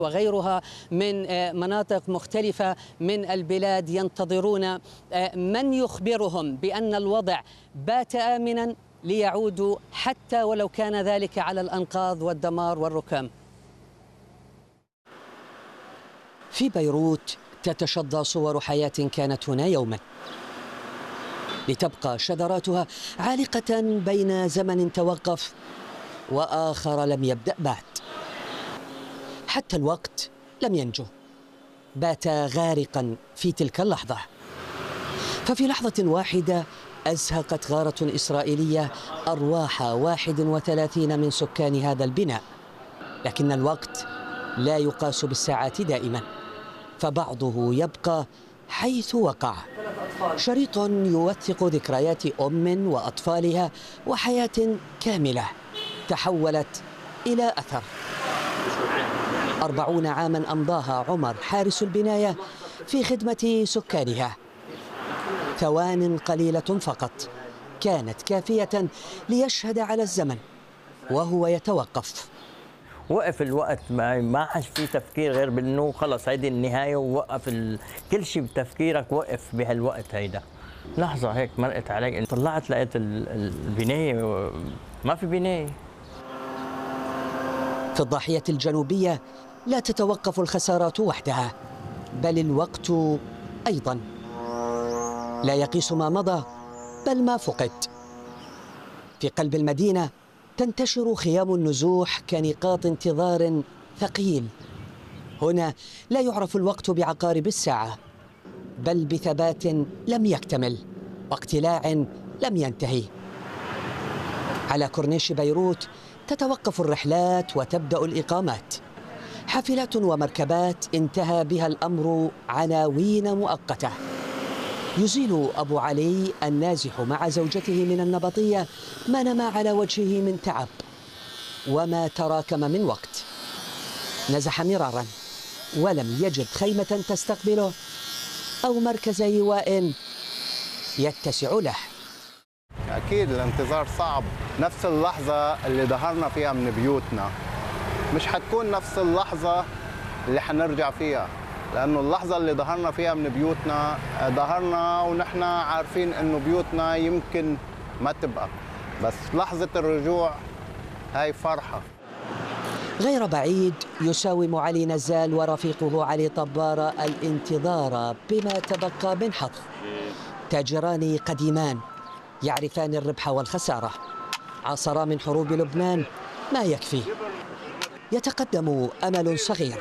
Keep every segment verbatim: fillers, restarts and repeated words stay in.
وغيرها من مناطق مختلفة من البلاد ينتظرون من يخبرهم بأن الوضع بات آمنا ليعودوا حتى ولو كان ذلك على الأنقاض والدمار والركام. في بيروت تتشظى صور حياة كانت هنا يوما، لتبقى شذراتها عالقة بين زمن توقف وآخر لم يبدأ بعد. حتى الوقت لم ينجو، بات غارقا في تلك اللحظة. ففي لحظة واحدة أزهقت غارة إسرائيلية أرواح واحد وثلاثين من سكان هذا البناء. لكن الوقت لا يقاس بالساعات دائما، فبعضه يبقى حيث وقع. شريط يوثق ذكريات أم وأطفالها وحياة كاملة تحولت إلى أثر. أربعون عاما أمضاها عمر حارس البناية في خدمة سكانها. ثوان قليلة فقط كانت كافية ليشهد على الزمن وهو يتوقف. وقف الوقت، ما ما حش في تفكير غير بأنه خلص هيدي النهاية، ووقف ال... كل شيء بتفكيرك وقف بهالوقت هيدا. لحظة هيك مرقت علي، طلعت لقيت البناية ما في بناية. في الضاحية الجنوبية لا تتوقف الخسارات وحدها، بل الوقت أيضا لا يقيس ما مضى بل ما فقد. في قلب المدينة تنتشر خيام النزوح كنقاط انتظار ثقيل. هنا لا يعرف الوقت بعقارب الساعة، بل بثبات لم يكتمل واقتلاع لم ينتهي. على كورنيش بيروت تتوقف الرحلات وتبدأ الإقامات. حافلات ومركبات انتهى بها الأمر عناوين مؤقتة. يزيل أبو علي النازح مع زوجته من النبطية ما نما على وجهه من تعب وما تراكم من وقت. نزح مرارا ولم يجد خيمة تستقبله أو مركز إيواء يتسع له. أكيد الانتظار صعب. نفس اللحظة اللي ظهرنا فيها من بيوتنا مش حتكون نفس اللحظة اللي حنرجع فيها، لأنه اللحظة اللي ظهرنا فيها من بيوتنا ظهرنا ونحن عارفين إنه بيوتنا يمكن ما تبقى، بس لحظة الرجوع هاي فرحة. غير بعيد يساوم علي نزال ورفيقه علي طبارة الانتظار بما تبقى من حظ. تاجران قديمان يعرفان الربح والخسارة، عاصرا من حروب لبنان ما يكفي. يتقدم أمل صغير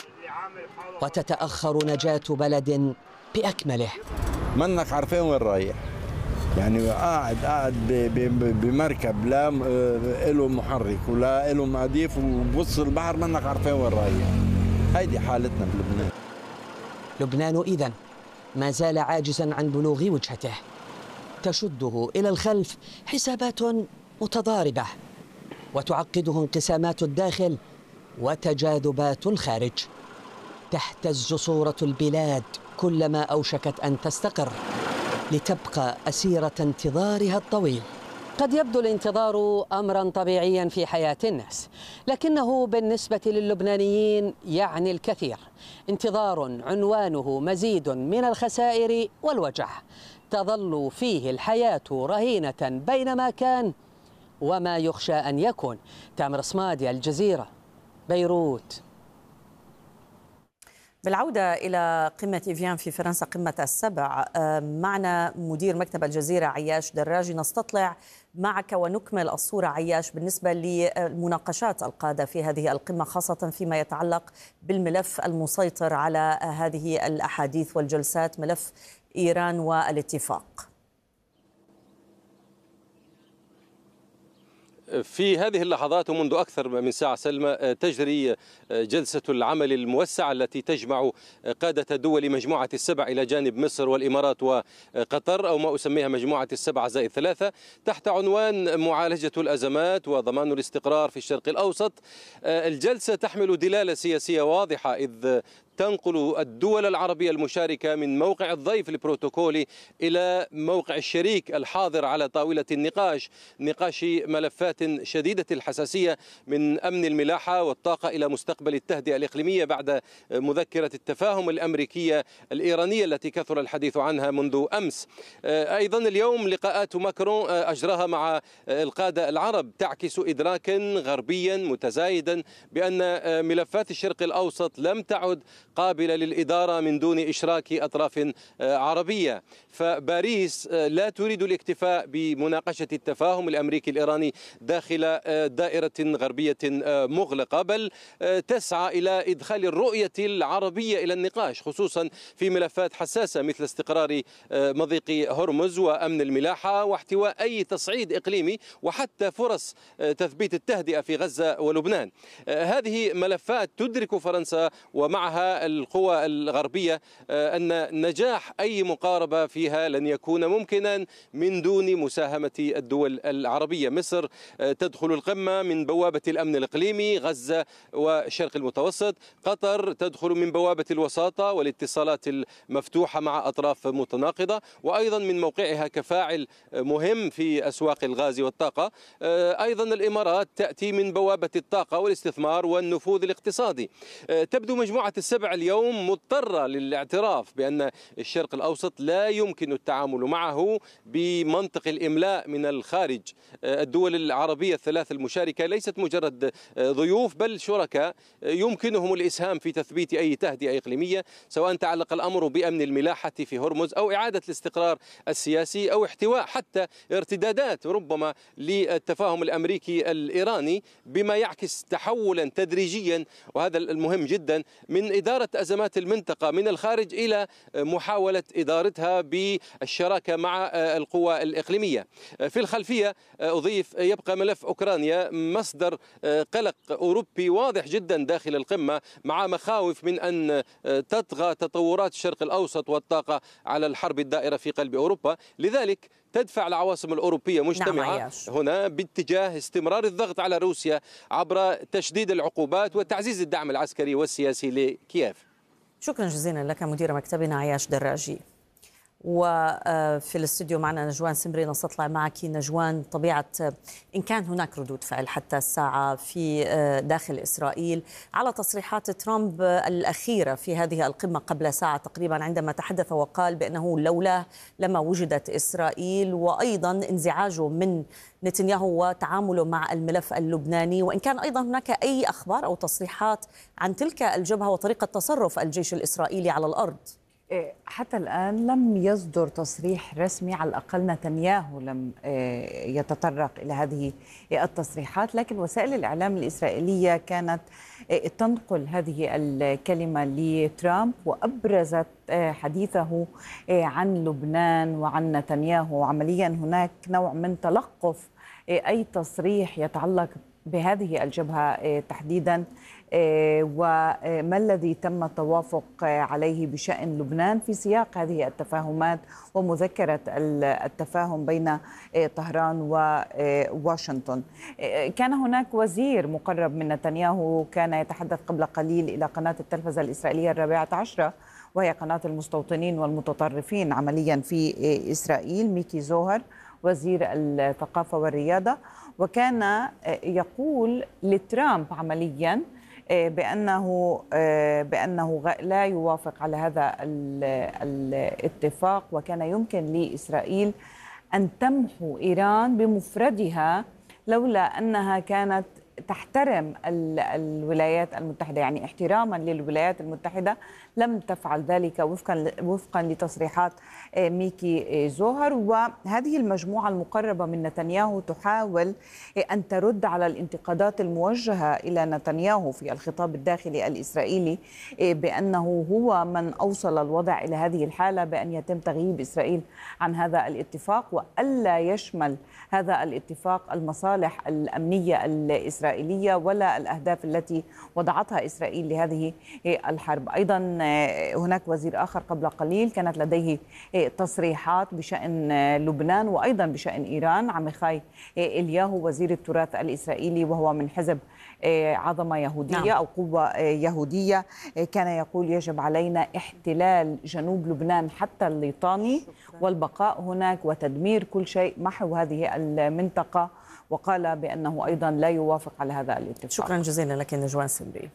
وتتأخر نجاة بلد بأكمله. منك عارفين وين رايح، يعني قاعد قاعد بمركب لا له محرك ولا له مضيف وبوسط البحر، منك عارفين وين رايح. هيدي حالتنا بلبنان. لبنان إذن ما زال عاجزا عن بلوغ وجهته، تشده إلى الخلف حسابات متضاربة وتعقده انقسامات الداخل وتجاذبات الخارج. تهتز صورة البلاد كلما أوشكت أن تستقر لتبقى أسيرة انتظارها الطويل. قد يبدو الانتظار أمرا طبيعيا في حياة الناس، لكنه بالنسبة للبنانيين يعني الكثير. انتظار عنوانه مزيد من الخسائر والوجع، تظل فيه الحياة رهينة بين ما كان وما يخشى أن يكون. تامر صمادي، الجزيرة، بيروت. بالعودة إلى قمة إيفيان في فرنسا، قمة السبع، معنا مدير مكتب الجزيرة عياش دراجي. نستطلع معك ونكمل الصورة عياش بالنسبة للمناقشات القادة في هذه القمة، خاصة فيما يتعلق بالملف المسيطر على هذه الأحاديث والجلسات، ملف إيران والاتفاق. في هذه اللحظات ومنذ أكثر من ساعة سلمى تجري جلسة العمل الموسعة التي تجمع قادة دول مجموعة السبع إلى جانب مصر والإمارات وقطر، أو ما أسميها مجموعة السبع زائد ثلاثة، تحت عنوان معالجة الأزمات وضمان الاستقرار في الشرق الأوسط. الجلسة تحمل دلالة سياسية واضحة، إذ تنقل الدول العربية المشاركة من موقع الضيف البروتوكولي إلى موقع الشريك الحاضر على طاولة النقاش، نقاش ملفات شديدة الحساسية من أمن الملاحة والطاقة إلى مستقبل التهدئة الإقليمية بعد مذكرة التفاهم الأمريكية الإيرانية التي كثر الحديث عنها منذ أمس. أيضا اليوم لقاءات ماكرون أجراها مع القادة العرب تعكس إدراكا غربيا متزايدا بأن ملفات الشرق الأوسط لم تعد قابلة للإدارة من دون إشراك أطراف عربية. فباريس لا تريد الاكتفاء بمناقشة التفاهم الأمريكي الإيراني داخل دائرة غربية مغلقة، بل تسعى إلى إدخال الرؤية العربية إلى النقاش، خصوصا في ملفات حساسة مثل استقرار مضيق هرمز وأمن الملاحة واحتواء أي تصعيد إقليمي وحتى فرص تثبيت التهدئة في غزة ولبنان. هذه ملفات تدرك فرنسا ومعها القوى الغربية أن نجاح أي مقاربة فيها لن يكون ممكنا من دون مساهمة الدول العربية. مصر تدخل القمة من بوابة الأمن الإقليمي، غزة والشرق المتوسط. قطر تدخل من بوابة الوساطة والاتصالات المفتوحة مع أطراف متناقضة، وأيضا من موقعها كفاعل مهم في أسواق الغاز والطاقة. أيضا الإمارات تأتي من بوابة الطاقة والاستثمار والنفوذ الاقتصادي. تبدو مجموعة السبع اليوم مضطرة للاعتراف بأن الشرق الأوسط لا يمكن التعامل معه بمنطق الإملاء من الخارج. الدول العربية الثلاث المشاركة ليست مجرد ضيوف بل شركاء يمكنهم الإسهام في تثبيت أي تهدئة إقليمية، سواء تعلق الأمر بأمن الملاحة في هرمز أو إعادة الاستقرار السياسي أو احتواء حتى ارتدادات ربما للتفاهم الأمريكي الإيراني، بما يعكس تحولا تدريجيا، وهذا المهم جدا، من إدارة أزمات المنطقة من الخارج إلى محاولة إدارتها بالشراكة مع القوى الإقليمية. في الخلفية أضيف يبقى ملف أوكرانيا مصدر قلق أوروبي واضح جدا داخل القمة، مع مخاوف من أن تطغى تطورات الشرق الأوسط والطاقة على الحرب الدائرة في قلب أوروبا. لذلك تدفع العواصم الأوروبية مجتمعة نعم هنا باتجاه استمرار الضغط على روسيا عبر تشديد العقوبات وتعزيز الدعم العسكري والسياسي لكييف. شكرا جزيلا لك مدير مكتبنا عياش دراجي. وفي الاستوديو معنا نجوان سمري، نستطلع معك نجوان طبيعة إن كان هناك ردود فعل حتى الساعة في داخل إسرائيل على تصريحات ترامب الأخيرة في هذه القمة قبل ساعة تقريبا، عندما تحدث وقال بأنه لولا لما وجدت إسرائيل، وأيضا انزعاجه من نتنياهو وتعامله مع الملف اللبناني، وإن كان أيضا هناك أي أخبار أو تصريحات عن تلك الجبهة وطريقة تصرف الجيش الإسرائيلي على الأرض. حتى الآن لم يصدر تصريح رسمي، على الأقل نتنياهو لم يتطرق إلى هذه التصريحات، لكن وسائل الإعلام الإسرائيلية كانت تنقل هذه الكلمة لترامب، وأبرزت حديثه عن لبنان وعن نتنياهو. عمليا هناك نوع من تلقف أي تصريح يتعلق بهذه الجبهة تحديدا، وما الذي تم التوافق عليه بشأن لبنان في سياق هذه التفاهمات ومذكرة التفاهم بين طهران وواشنطن. كان هناك وزير مقرب من نتنياهو كان يتحدث قبل قليل إلى قناة التلفزة الإسرائيلية الرابعة عشرة، وهي قناة المستوطنين والمتطرفين عمليا في إسرائيل، ميكي زوهر وزير الثقافة والرياضة، وكان يقول لترامب عمليا بأنه بأنه لا يوافق على هذا الاتفاق، وكان يمكن لإسرائيل أن تمحو إيران بمفردها لولا أنها كانت تحترم الولايات المتحدة، يعني احتراما للولايات المتحدة لم تفعل ذلك وفقا وفقا لتصريحات ميكي زوهر. وهذه المجموعة المقربة من نتنياهو تحاول أن ترد على الانتقادات الموجهة إلى نتنياهو في الخطاب الداخلي الإسرائيلي بأنه هو من أوصل الوضع إلى هذه الحالة، بأن يتم تغييب إسرائيل عن هذا الاتفاق، وألا يشمل هذا الاتفاق المصالح الأمنية الإسرائيلية الإسرائيلية ولا الأهداف التي وضعتها إسرائيل لهذه الحرب. أيضا هناك وزير آخر قبل قليل كانت لديه تصريحات بشأن لبنان وأيضا بشأن إيران. عميخاي إلياهو وزير التراث الإسرائيلي وهو من حزب عظمة يهودية نعم. أو قوة يهودية كان يقول يجب علينا احتلال جنوب لبنان حتى الليطاني والبقاء هناك وتدمير كل شيء محو هذه المنطقة، وقال بأنه أيضا لا يوافق على هذا الاتفاق. شكرا جزيلا لك نجوان سمري.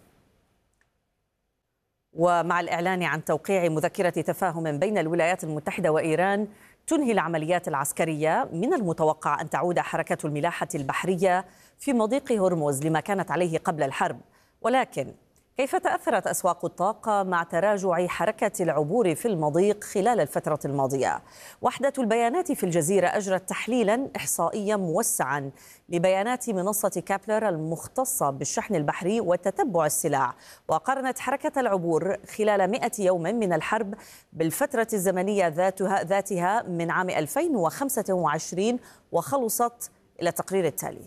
ومع الإعلان عن توقيع مذكرة تفاهم بين الولايات المتحدة وإيران تنهي العمليات العسكرية، من المتوقع أن تعود حركة الملاحة البحرية في مضيق هرمز لما كانت عليه قبل الحرب. ولكن كيف تأثرت أسواق الطاقة مع تراجع حركة العبور في المضيق خلال الفترة الماضية؟ وحدة البيانات في الجزيرة أجرت تحليلا إحصائيا موسعا لبيانات منصة كابلر المختصة بالشحن البحري وتتبع السلع، وقارنت حركة العبور خلال مئة يوم من الحرب بالفترة الزمنية ذاتها, ذاتها من عام ألفين وخمسة وعشرين، وخلصت إلى التقرير التالي.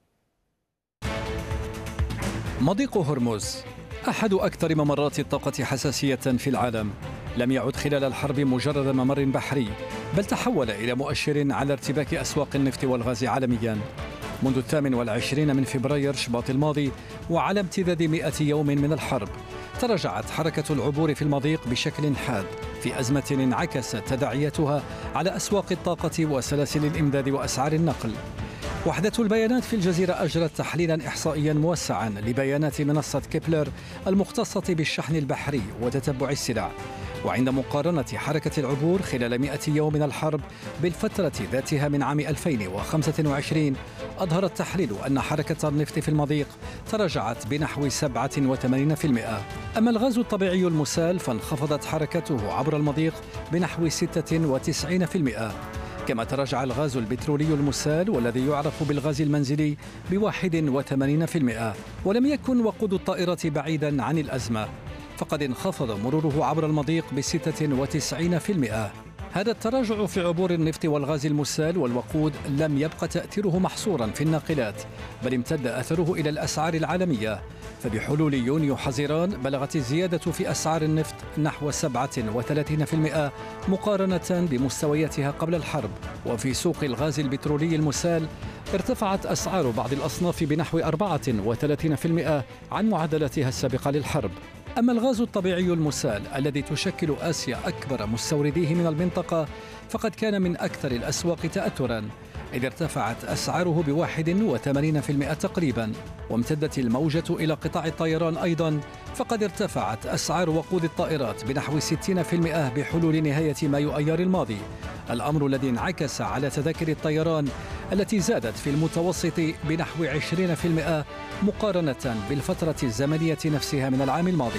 مضيق هرمز أحد أكثر ممرات الطاقة حساسية في العالم، لم يعد خلال الحرب مجرد ممر بحري، بل تحول إلى مؤشر على ارتباك أسواق النفط والغاز عالميا. منذ الثامن والعشرين من فبراير شباط الماضي وعلى امتداد مئة يوم من الحرب، تراجعت حركة العبور في المضيق بشكل حاد في أزمة انعكست تداعياتها على أسواق الطاقة وسلاسل الإمداد وأسعار النقل. وحدة البيانات في الجزيرة أجرت تحليلا إحصائيا موسعا لبيانات منصة كيبلر المختصة بالشحن البحري وتتبع السلع، وعند مقارنة حركة العبور خلال مئة يوم من الحرب بالفترة ذاتها من عام ألفين وخمسة وعشرين، أظهر التحليل أن حركة النفط في المضيق تراجعت بنحو سبعة وثمانين بالمئة. أما الغاز الطبيعي المسال فانخفضت حركته عبر المضيق بنحو ستة وتسعين بالمئة، كما تراجع الغاز البترولي المسال والذي يعرف بالغاز المنزلي بواحد وثمانين بالمئة. ولم يكن وقود الطائرة بعيدا عن الأزمة، فقد انخفض مروره عبر المضيق بستة وتسعين بالمئة. هذا التراجع في عبور النفط والغاز المسال والوقود لم يبقى تأثيره محصورا في الناقلات، بل امتد أثره إلى الأسعار العالمية. فبحلول يونيو حزيران بلغت الزيادة في أسعار النفط نحو سبعة وثلاثين بالمئة مقارنة بمستوياتها قبل الحرب. وفي سوق الغاز البترولي المسال ارتفعت أسعار بعض الأصناف بنحو أربعة وثلاثين بالمئة عن معدلاتها السابقة للحرب. أما الغاز الطبيعي المسال الذي تشكل آسيا أكبر مستورديه من المنطقة فقد كان من أكثر الأسواق تأثراً، إذ ارتفعت أسعاره بواحد وثمانين بالمئة تقريباً. وامتدت الموجة إلى قطاع الطيران أيضاً، فقد ارتفعت أسعار وقود الطائرات بنحو ستين بالمئة بحلول نهاية مايو أيار الماضي، الأمر الذي انعكس على تذاكر الطيران التي زادت في المتوسط بنحو عشرين بالمئة مقارنة بالفترة الزمنية نفسها من العام الماضي.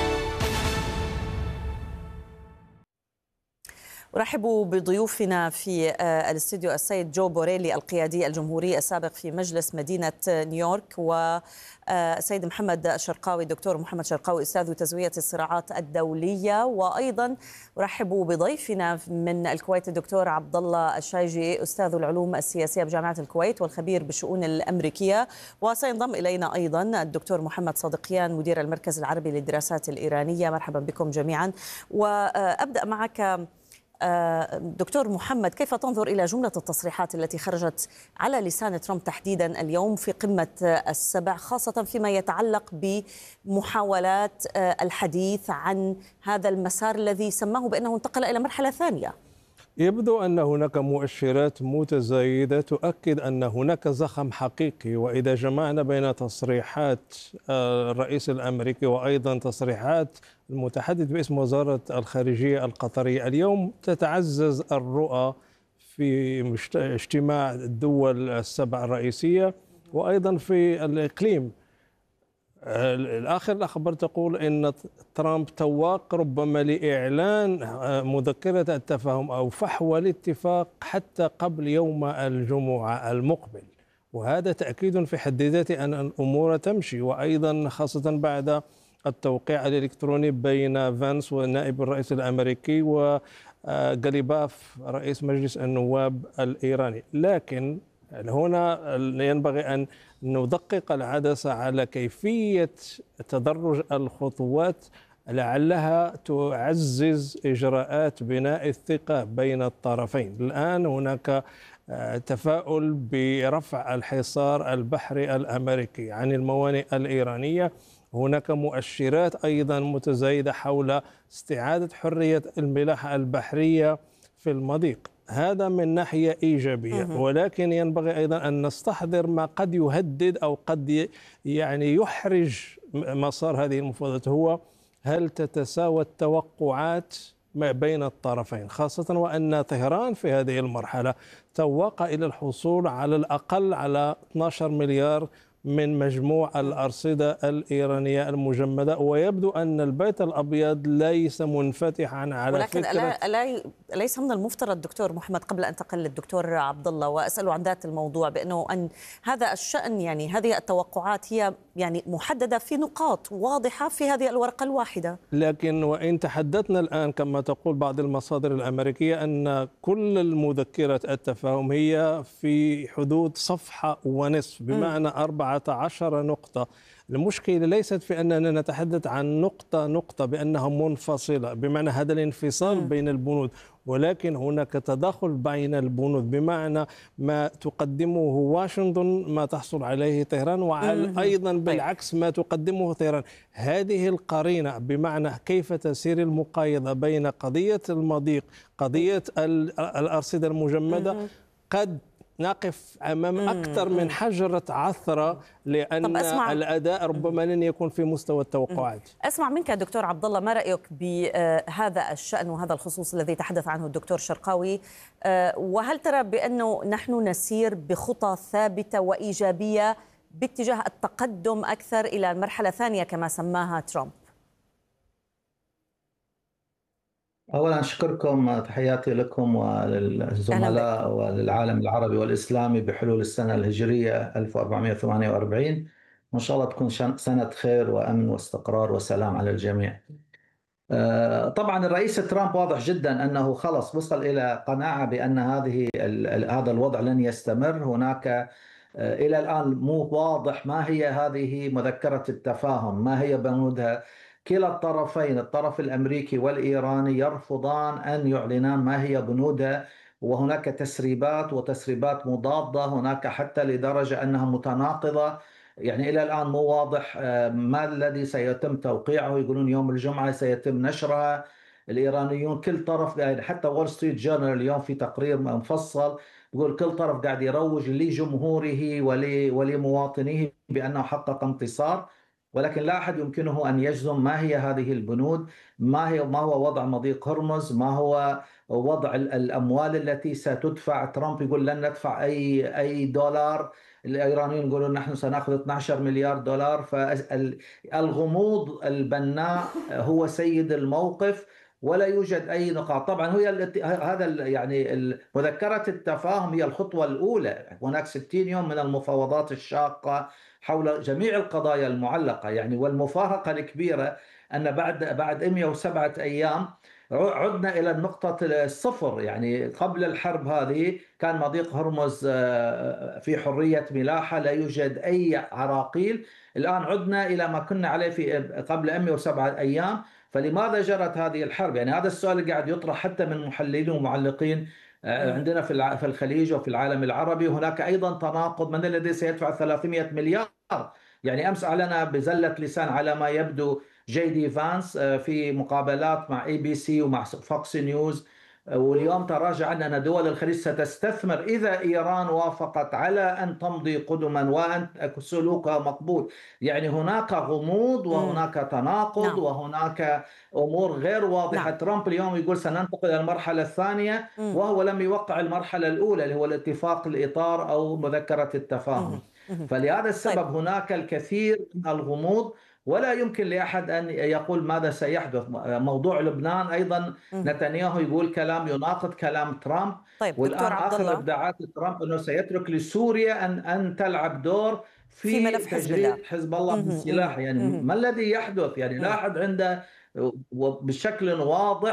أرحب بضيوفنا في الاستوديو السيد جو بوريلي القيادي الجمهوري السابق في مجلس مدينة نيويورك، والسيد محمد الشرقاوي الدكتور محمد شرقاوي أستاذ تزوية الصراعات الدولية، وأيضا أرحب بضيفنا من الكويت الدكتور عبد الله الشايجي أستاذ العلوم السياسية بجامعة الكويت والخبير بالشؤون الأمريكية. وسينضم إلينا أيضا الدكتور محمد صادقيان مدير المركز العربي للدراسات الإيرانية. مرحبا بكم جميعا. وأبدأ معك دكتور محمد، كيف تنظر إلى جملة التصريحات التي خرجت على لسان ترامب تحديدا اليوم في قمة السبع، خاصة فيما يتعلق بمحاولات الحديث عن هذا المسار الذي سماه بأنه انتقل إلى مرحلة ثانية؟ يبدو أن هناك مؤشرات متزايدة تؤكد أن هناك زخم حقيقي، وإذا جمعنا بين تصريحات الرئيس الأمريكي وأيضا تصريحات المتحدث باسم وزارة الخارجية القطرية، اليوم تتعزز الرؤى في اجتماع الدول السبع الرئيسية وأيضا في الإقليم. الآخر الأخبار تقول أن ترامب تواق ربما لإعلان مذكرة التفاهم أو فحوى الاتفاق حتى قبل يوم الجمعة المقبل، وهذا تأكيد في حد ذاته أن الأمور تمشي، وأيضا خاصة بعد التوقيع الإلكتروني بين فانس ونائب الرئيس الأمريكي وغاليباف رئيس مجلس النواب الإيراني. لكن هنا ينبغي أن ندقق العدسة على كيفية تدرج الخطوات لعلها تعزز إجراءات بناء الثقة بين الطرفين. الآن هناك تفاؤل برفع الحصار البحري الأمريكي عن الموانئ الإيرانية. هناك مؤشرات أيضا متزايدة حول استعادة حرية الملاحة البحرية في المضيق. هذا من ناحية إيجابية، ولكن ينبغي أيضا أن نستحضر ما قد يهدد أو قد يعني يحرج مسار هذه المفاوضات. هو هل تتساوى التوقعات ما بين الطرفين، خاصة وأن طهران في هذه المرحلة توق إلى الحصول على الأقل على اثني عشر مليار من مجموع الأرصدة الإيرانية المجمدة، ويبدو أن البيت الأبيض ليس منفتحا على ولكن فكرة. ألا ألا أليس من المفترض دكتور محمد قبل أن أنتقل للدكتور عبد الله وأسأله عن ذات الموضوع بأنه أن هذا الشأن يعني هذه التوقعات هي يعني محددة في نقاط واضحة في هذه الورقة الواحدة. لكن وإن تحدثنا الآن كما تقول بعض المصادر الأمريكية أن كل المذكرة التفاهم هي في حدود صفحة ونصف، بمعنى أربعة عشر نقطة. المشكلة ليست في أننا نتحدث عن نقطة نقطة بأنها منفصلة، بمعنى هذا الانفصال م. بين البنود، ولكن هناك تداخل بين البنود، بمعنى ما تقدمه واشنطن ما تحصل عليه طهران، وأيضا بالعكس ما تقدمه طهران. هذه القرينة بمعنى كيف تسير المقايضة بين قضية المضيق قضية الأرصدة المجمدة قد نقف أمام أكثر من حجرة عثرة، لأن الأداء ربما لن يكون في مستوى التوقعات. أسمع منك دكتور عبد الله، ما رأيك بهذا الشأن وهذا الخصوص الذي تحدث عنه الدكتور شرقاوي، وهل ترى بأنه نحن نسير بخطى ثابتة وإيجابية باتجاه التقدم أكثر إلى المرحلة الثانية كما سماها ترامب؟ أولا أشكركم، تحياتي لكم وللزملاء وللعالم العربي والإسلامي بحلول السنة الهجرية ألف وأربعمائة وثمانية وأربعين، وإن شاء الله تكون سنة خير وأمن واستقرار وسلام على الجميع. طبعا الرئيس ترامب واضح جدا أنه خلص وصل إلى قناعة بأن هذه هذا الوضع لن يستمر. هناك إلى الآن مو واضح ما هي هذه مذكرة التفاهم، ما هي بنودها. كلا الطرفين الطرف الأمريكي والإيراني يرفضان أن يعلنان ما هي بنودها، وهناك تسريبات وتسريبات مضادة، هناك حتى لدرجة أنها متناقضة. يعني إلى الآن مو واضح ما الذي سيتم توقيعه. يقولون يوم الجمعة سيتم نشرها الإيرانيون. كل طرف قاعد، حتى وول ستريت جورنال اليوم في تقرير مفصل يقول كل طرف قاعد يروج لجمهوره ولمواطنيه بأنه حقق انتصار، ولكن لا أحد يمكنه أن يجزم ما هي هذه البنود، ما هي ما هو وضع مضيق هرمز، ما هو وضع الأموال التي ستدفع. ترامب يقول لن ندفع أي أي دولار، الإيرانيين يقولون نحن سنأخذ اثني عشر مليار دولار. فالغموض البناء هو سيد الموقف ولا يوجد أي نقاط. طبعا هي هذا يعني مذكرة التفاهم هي الخطوة الأولى. هناك ستين يوم من المفاوضات الشاقة حول جميع القضايا المعلقة يعني. والمفارقة الكبيرة أن بعد بعد مئة وسبعة أيام عدنا إلى النقطة الصفر. يعني قبل الحرب هذه كان مضيق هرمز في حرية ملاحة، لا يوجد أي عراقيل. الآن عدنا إلى ما كنا عليه في قبل مئة وسبعة أيام. فلماذا جرت هذه الحرب؟ يعني هذا السؤال اللي قاعد يطرح حتى من محللين ومعلقين عندنا في في الخليج وفي العالم العربي. هناك أيضا تناقض، من الذي سيدفع ثلاثمئة مليار؟ يعني أمس أعلن بزلة لسان على ما يبدو جي دي فانس في مقابلات مع اي بي سي ومع فوكس نيوز، واليوم تراجع أن دول الخليج ستستثمر إذا إيران وافقت على أن تمضي قدما وأن سلوكها مقبول. يعني هناك غموض وهناك تناقض نعم. وهناك أمور غير واضحة نعم. ترامب اليوم يقول سننتقل إلى المرحلة الثانية مم. وهو لم يوقع المرحلة الأولى اللي هو الاتفاق الإطار أو مذكرة التفاهم. مم. فلهذا السبب طيب. هناك الكثير من الغموض، ولا يمكن لأحد أن يقول ماذا سيحدث. موضوع لبنان أيضا نتنياهو يقول كلام يناقض كلام ترامب. طيب والآن آخر إبداعات ترامب أنه سيترك لسوريا أن أن تلعب دور في, في ملف تجريد حزب, حزب الله بالسلاح. يعني ما الذي يحدث؟ يعني لا أحد عنده بشكل واضح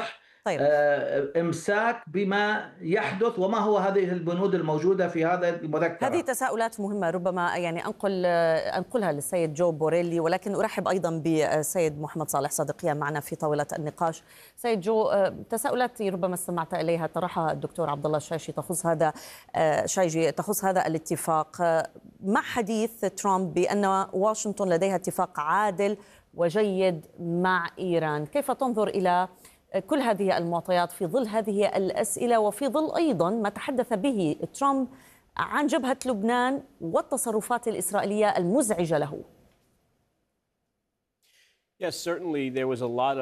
طيب. إمساك بما يحدث وما هو هذه البنود الموجودة في هذا المذكرة. هذه تساؤلات مهمة ربما يعني أنقل أنقلها للسيد جو بوريلي، ولكن أرحب أيضا بالسيد محمد صالح صادقيان معنا في طاولة النقاش. سيد جو، تساؤلات ربما استمعت إليها طرحها الدكتور عبد الله الشايشي تخص هذا شايجي تخص هذا الاتفاق مع حديث ترامب بأن واشنطن لديها اتفاق عادل وجيد مع إيران. كيف تنظر إلى كل هذه المعطيات في ظل هذه الأسئلة وفي ظل أيضا ما تحدث به ترامب عن جبهة لبنان والتصرفات الإسرائيلية المزعجة له؟ Yes, certainly there was a lot